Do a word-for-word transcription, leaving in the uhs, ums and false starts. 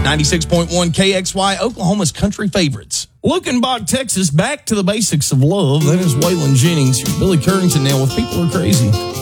ninety-six point one K X Y, Oklahoma's country favorites. Lukenbach, Texas, back to the basics of love. That is Waylon Jennings. Billy Currington now with People Are Crazy.